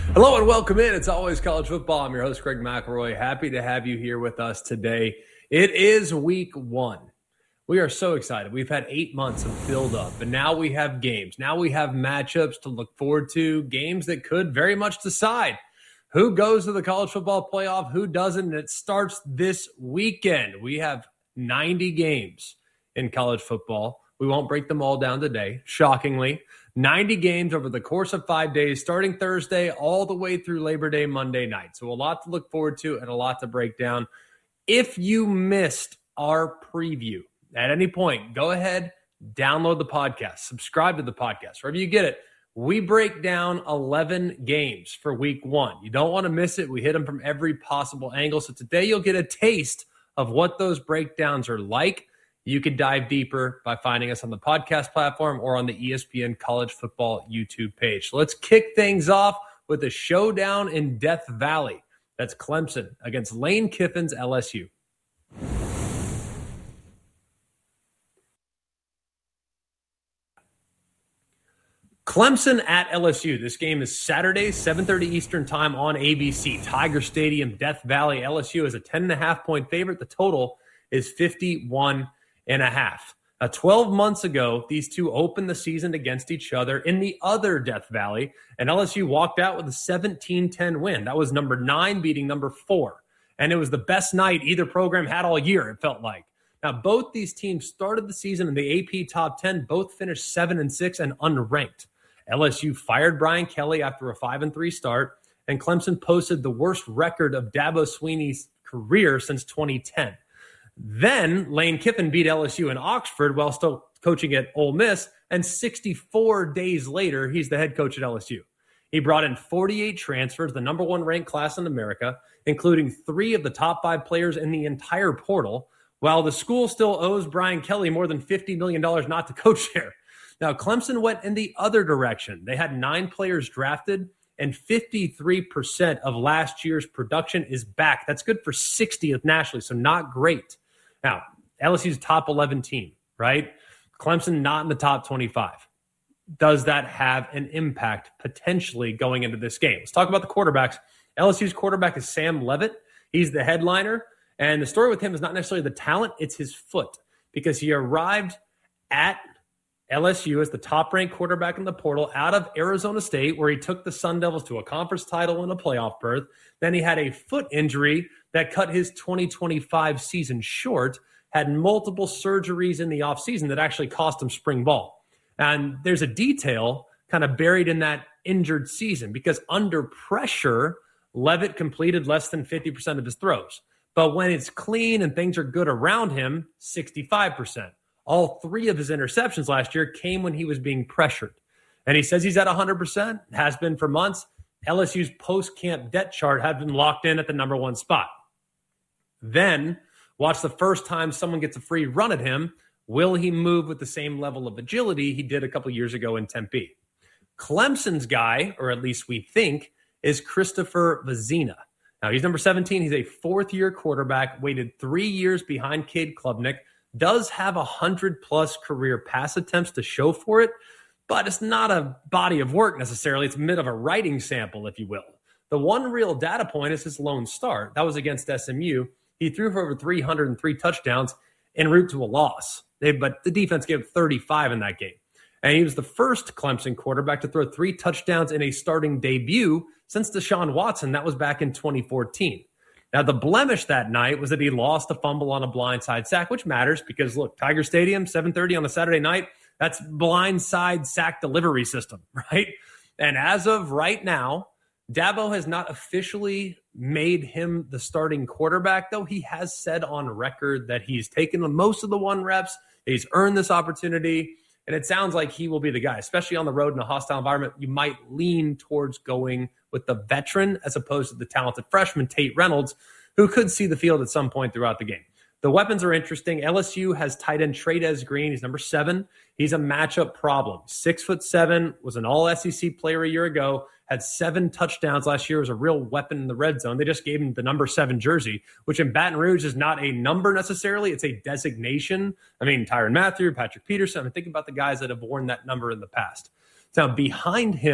Hello and welcome in. It's always college football. I'm your host, Greg McElroy. Happy to have you here with us today. It is week one. We are so excited. We've had 8 months of build-up, and now we have games. Now we have matchups to look forward to, games that could very much decide who goes to the college football playoff, who doesn't, and it starts this weekend. We have 90 games in college football. We won't break them all down today, shockingly. 90 games over the course of 5 days, starting Thursday all the way through Labor Day Monday night. So a lot to look forward to and a lot to break down. If you missed our preview at any point, go ahead, download the podcast, subscribe to the podcast, wherever you get it. We break down 11 games for week one. You don't want to miss it. We hit them from every possible angle. So today you'll get a taste of what those breakdowns are like. You can dive deeper by finding us on the podcast platform or on the ESPN College Football YouTube page. So let's kick things off with a showdown in Death Valley. That's Clemson against Lane Kiffin's LSU. Clemson at LSU. This game is Saturday, 7:30 Eastern time on ABC. Tiger Stadium, Death Valley. LSU is a 10.5-point favorite. The total is 51.5. 12 months ago, these two opened the season against each other in the other Death Valley, and LSU walked out with a 17-10 win. That was number 9 beating number 4, and it was the best night either program had all year, it felt like. Now, both these teams started the season in the AP Top 10, both finished 7-6 and unranked. LSU fired Brian Kelly after a 5-3 start, and Clemson posted the worst record of Dabo Swinney's career since 2010. Then Lane Kiffin beat LSU in Oxford while still coaching at Ole Miss, and 64 days later, he's the head coach at LSU. He brought in 48 transfers, the number 1 ranked class in America, including 3 of the top 5 players in the entire portal, while the school still owes Brian Kelly more than $50 million not to coach there. Now, Clemson went in the other direction. They had 9 players drafted, and 53% of last year's production is back. That's good for 60th nationally, so not great. Now, LSU's top 11 team, right? Clemson not in the top 25. Does that have an impact potentially going into this game? Let's talk about the quarterbacks. LSU's quarterback is Sam Leavitt. He's the headliner. And the story with him is not necessarily the talent, it's his foot. Because he arrived at LSU as the top-ranked quarterback in the portal out of Arizona State, where he took the Sun Devils to a conference title and a playoff berth. Then he had a foot injury that cut his 2025 season short, had multiple surgeries in the offseason that actually cost him spring ball. And there's a detail kind of buried in that injured season because under pressure, Leavitt completed less than 50% of his throws. But when it's clean and things are good around him, 65%. All 3 of his interceptions last year came when he was being pressured. And he says he's at 100%, has been for months. LSU's post-camp depth chart had been locked in at the number 1 spot. Then, watch the first time someone gets a free run at him. Will he move with the same level of agility he did a couple years ago in Tempe? Clemson's guy, or at least we think, is Christopher Vezina. Now, he's number 17. He's a 4th-year quarterback, waited 3 years behind Cade Klubnik, does have 100-plus career pass attempts to show for it, but it's not a body of work necessarily. It's a bit of a writing sample, if you will. The one real data point is his lone start. That was against SMU. He threw for over 303 touchdowns en route to a loss. But the defense gave 35 in that game. And he was the first Clemson quarterback to throw 3 touchdowns in a starting debut since Deshaun Watson. That was back in 2014. Now, the blemish that night was that he lost a fumble on a blindside sack, which matters because, look, Tiger Stadium, 7:30 on a Saturday night, that's blindside sack delivery system, right? And as of right now, Dabo has not officially made him the starting quarterback, though he has said on record that he's taken most of the 1 reps. He's earned this opportunity, and it sounds like he will be the guy, especially on the road in a hostile environment. You might lean towards going with the veteran as opposed to the talented freshman, Tate Reynolds, who could see the field at some point throughout the game. The weapons are interesting. LSU has tight end Trey'Dez Green. He's number 7. He's a matchup problem. 6'7", was an all-SEC player a year ago, had 7 touchdowns last year, was a real weapon in the red zone. They just gave him the number 7 jersey, which in Baton Rouge is not a number necessarily. It's a designation. I mean, Tyrann Mathieu, Patrick Peterson. I'm thinking about the guys that have worn that number in the past. Now, behind him,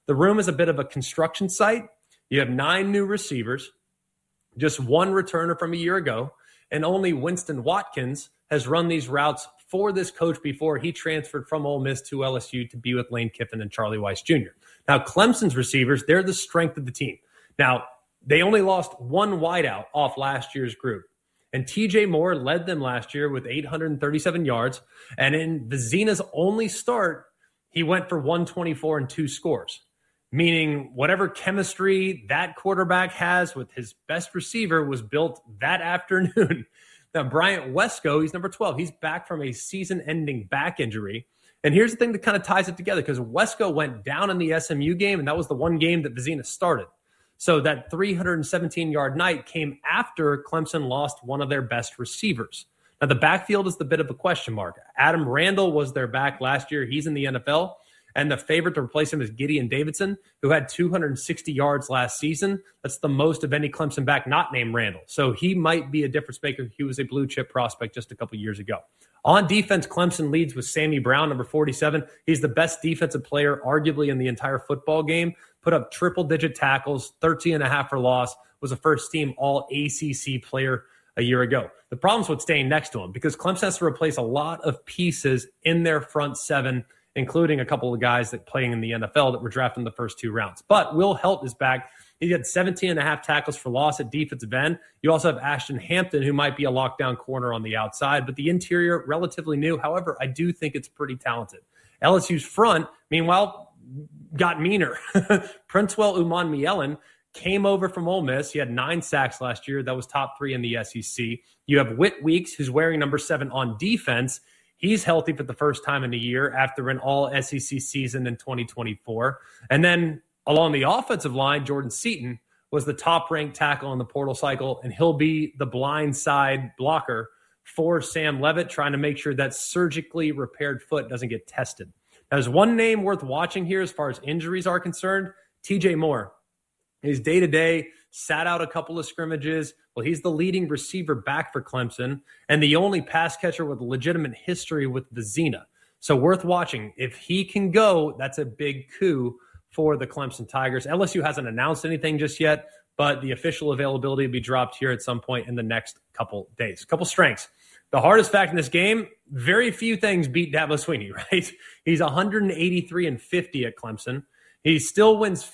The room is a bit of a construction site. You have 9 new receivers, just 1 returner from a year ago, and only Winston Watkins has run these routes for this coach before he transferred from Ole Miss to LSU to be with Lane Kiffin and Charlie Weiss Jr. Now, Clemson's receivers, they're the strength of the team. Now, they only lost 1 wideout off last year's group. And TJ Moore led them last year with 837 yards. And in Vizina's only start, he went for 124 and 2 scores. Meaning whatever chemistry that quarterback has with his best receiver was built that afternoon. Now, Bryant Wesco, he's number 12. He's back from a season-ending back injury. And here's the thing that kind of ties it together, because Wesco went down in the SMU game, and that was the one game that Vizina started. So that 317-yard night came after Clemson lost one of their best receivers. Now, the backfield is the bit of a question mark. Adam Randall was their back last year. He's in the NFL. And the favorite to replace him is Gideon Davidson, who had 260 yards last season. That's the most of any Clemson back not named Randall. So he might be a difference maker. He was a blue-chip prospect just a couple years ago. On defense, Clemson leads with Sammy Brown, number 47. He's the best defensive player, arguably, in the entire football game. Put up triple-digit tackles, 13.5 for loss, was a first-team All-ACC player a year ago. The problem's with staying next to him, because Clemson has to replace a lot of pieces in their front seven, including a couple of guys that playing in the NFL that were drafted in the first 2 rounds. But Will Helt is back. He had 17.5 tackles for loss at defensive end. You also have Ashton Hampton, who might be a lockdown corner on the outside, but the interior, relatively new. However, I do think it's pretty talented. LSU's front, meanwhile, got meaner. Princewell Umanmielen came over from Ole Miss. He had 9 sacks last year. That was top 3 in the SEC. You have Whit Weeks, who's wearing number 7 on defense. He's healthy for the first time in a year after an all-SEC season in 2024. And then along the offensive line, Jordan Seaton was the top-ranked tackle in the portal cycle, and he'll be the blind side blocker for Sam Levitt, trying to make sure that surgically repaired foot doesn't get tested. Now, there's one name worth watching here as far as injuries are concerned, TJ Moore. He's day-to-day, sat out a couple of scrimmages. Well, he's the leading receiver back for Clemson and the only pass catcher with legitimate history with Vizina. So worth watching. If he can go, that's a big coup for the Clemson Tigers. LSU hasn't announced anything just yet, but the official availability will be dropped here at some point in the next couple days. Couple strengths. The hardest fact in this game, very few things beat Dabo Swinney, right? He's 183-50 at Clemson. He still wins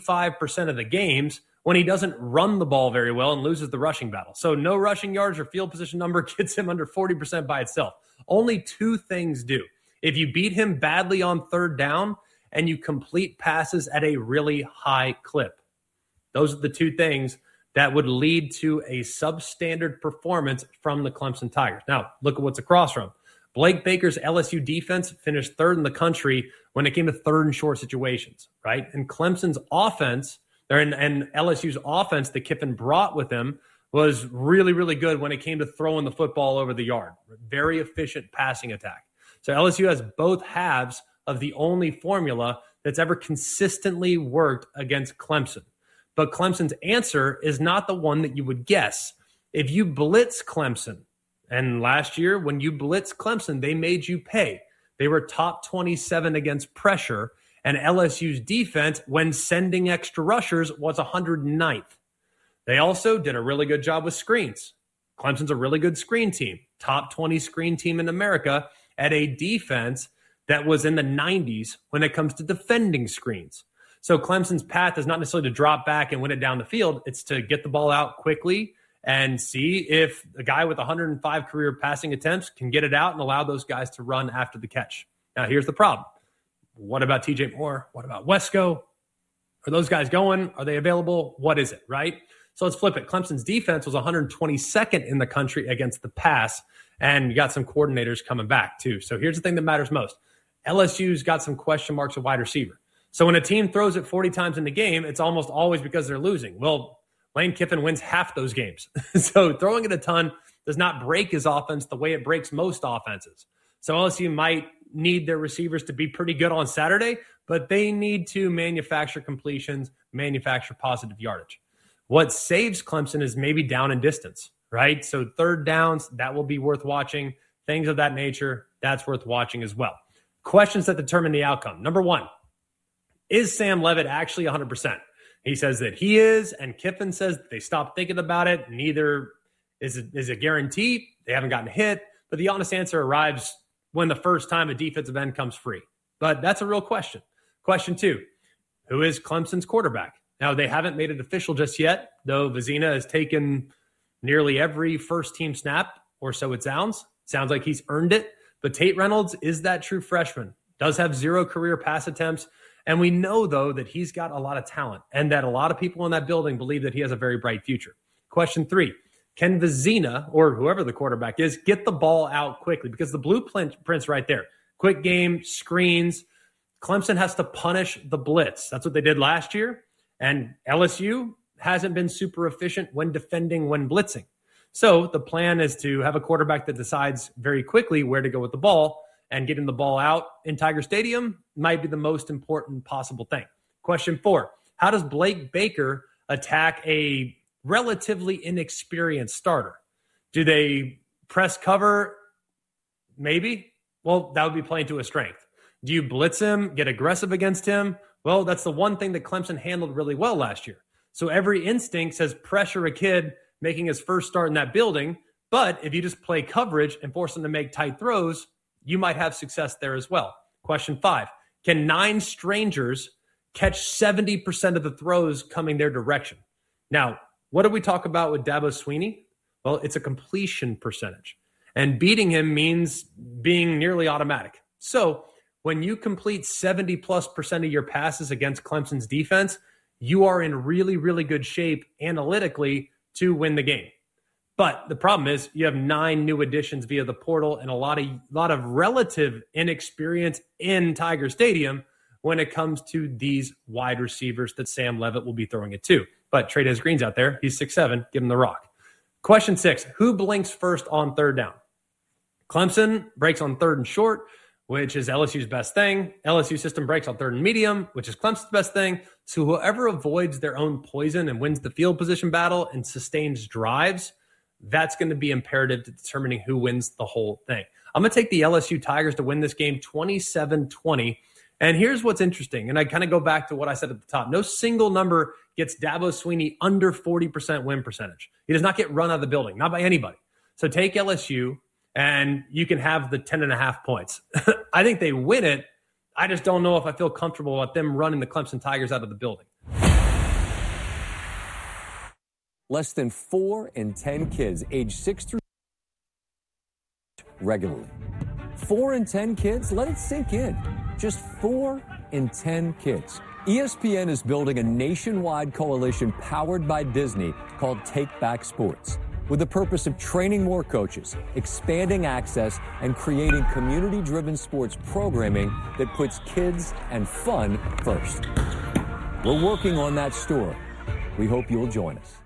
55% of the games when he doesn't run the ball very well and loses the rushing battle. So no rushing yards or field position number gets him under 40% by itself. Only 2 things do. If you beat him badly on third down and you complete passes at a really high clip. Those are the 2 things that would lead to a substandard performance from the Clemson Tigers. Now, look at what's across from. Blake Baker's LSU defense finished 3rd in the country when it came to 3rd and short situations, right? And Clemson's offense, and LSU's offense that Kiffin brought with him was really, really good when it came to throwing the football over the yard. Very efficient passing attack. So LSU has both halves of the only formula that's ever consistently worked against Clemson. But Clemson's answer is not the one that you would guess. If you blitz Clemson, and last year when you blitz Clemson, they made you pay. They were top 27 against pressure, and LSU's defense, when sending extra rushers, was 109th. They also did a really good job with screens. Clemson's a really good screen team, top 20 screen team in America at a defense that was in the 90s when it comes to defending screens. So Clemson's path is not necessarily to drop back and win it down the field. It's to get the ball out quickly and see if a guy with 105 career passing attempts can get it out and allow those guys to run after the catch. Now, here's the problem. What about TJ Moore? What about Wesco? Are those guys going? Are they available? What is it, right? So let's flip it. Clemson's defense was 122nd in the country against the pass, and you got some coordinators coming back too. So here's the thing that matters most. LSU's got some question marks at wide receiver. So when a team throws it 40 times in the game, it's almost always because they're losing. Well, Lane Kiffin wins half those games. So throwing it a ton does not break his offense the way it breaks most offenses. So LSU might need their receivers to be pretty good on Saturday, but they need to manufacture completions, manufacture positive yardage. What saves Clemson is maybe down in distance, right? So third downs, that will be worth watching. Things of that nature, that's worth watching as well. Questions that determine the outcome. Number one, Is Sam Levitt actually 100%? He says that he is, and Kiffin says that they stopped thinking about it. Neither is a guarantee. They haven't gotten hit. But the honest answer arrives when the first time a defensive end comes free. But that's a real question. Question 2, who is Clemson's quarterback? Now, they haven't made it official just yet, though Vizina has taken nearly every first-team snap, or so it sounds. Sounds like he's earned it. But Tate Reynolds is that true freshman, does have 0 career pass attempts. And we know, though, that he's got a lot of talent and that a lot of people in that building believe that he has a very bright future. Question 3, can Vizina, or whoever the quarterback is, get the ball out quickly? Because the blueprint's right there. Quick game, screens. Clemson has to punish the blitz. That's what they did last year. And LSU hasn't been super efficient when defending, when blitzing. So the plan is to have a quarterback that decides very quickly where to go with the ball, and getting the ball out in Tiger Stadium might be the most important possible thing. Question 4, how does Blake Baker attack a relatively inexperienced starter? Do they press cover? Maybe. Well, that would be playing to his strength. Do you blitz him, get aggressive against him? Well, that's the one thing that Clemson handled really well last year. So every instinct says pressure a kid making his first start in that building. But if you just play coverage and force him to make tight throws, you might have success there as well. Question 5, can 9 strangers catch 70% of the throws coming their direction? Now, what did we talk about with Dabo Swinney? Well, it's a completion percentage. And beating him means being nearly automatic. So when you complete 70+% of your passes against Clemson's defense, you are in really, really good shape analytically to win the game. But the problem is you have 9 new additions via the portal and a lot of relative inexperience in Tiger Stadium when it comes to these wide receivers that Sam Levitt will be throwing it to. But Trey'Dez Green's out there. He's 6'7". Give him the rock. Question 6, who blinks first on third down? Clemson breaks on 3rd and short, which is LSU's best thing. LSU system breaks on 3rd and medium, which is Clemson's best thing. So whoever avoids their own poison and wins the field position battle and sustains drives, that's going to be imperative to determining who wins the whole thing. I'm going to take the LSU Tigers to win this game 27-20. And here's what's interesting. And I kind of go back to what I said at the top. No single number gets Dabo Swinney under 40% win percentage. He does not get run out of the building, not by anybody. So take LSU, and you can have the 10.5 points. I think they win it. I just don't know if I feel comfortable with them running the Clemson Tigers out of the building. Less than 4 in 10 kids age 6 through regularly. 4 in 10 kids? Let it sink in. Just 4 in 10 kids. ESPN is building a nationwide coalition powered by Disney called Take Back Sports, with the purpose of training more coaches, expanding access, and creating community-driven sports programming that puts kids and fun first. We're working on that story. We hope you'll join us.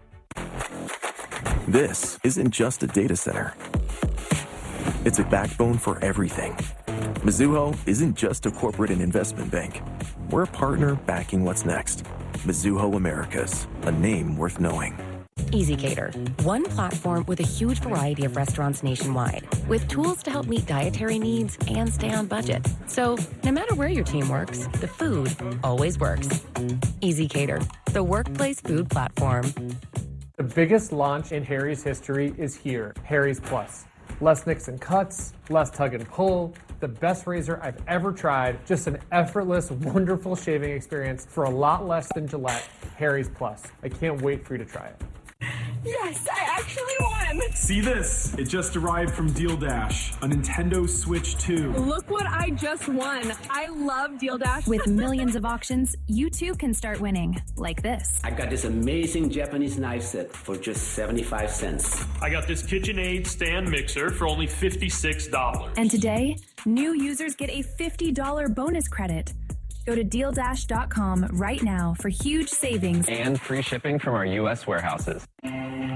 This isn't just a data center. It's a backbone for everything. Mizuho isn't just a corporate and investment bank. We're a partner backing what's next. Mizuho Americas, a name worth knowing. EasyCater, one platform with a huge variety of restaurants nationwide, with tools to help meet dietary needs and stay on budget. So no matter where your team works, the food always works. EasyCater, the workplace food platform. The biggest launch in Harry's history is here, Harry's Plus. Less nicks and cuts, less tug and pull, the best razor I've ever tried, just an effortless, wonderful shaving experience for a lot less than Gillette. Harry's Plus. I can't wait for you to try it. Yes, I actually won! See this? It just arrived from Deal Dash, a Nintendo Switch 2. Look what I just won. I love Deal Dash. With millions of auctions, you too can start winning, like this. I got this amazing Japanese knife set for just 75 cents. I got this KitchenAid stand mixer for only $56. And today, new users get a $50 bonus credit. Go to DealDash.com right now for huge savings and free shipping from our U.S. warehouses.